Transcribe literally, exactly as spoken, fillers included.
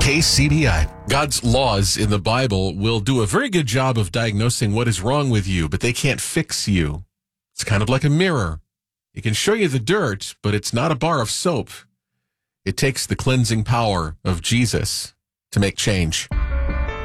K C B I. God's laws in the Bible will do a very good job of diagnosing what is wrong with you, but they can't fix you. It's kind of like a mirror. It can show you the dirt, but it's not a bar of soap. It takes the cleansing power of Jesus to make change.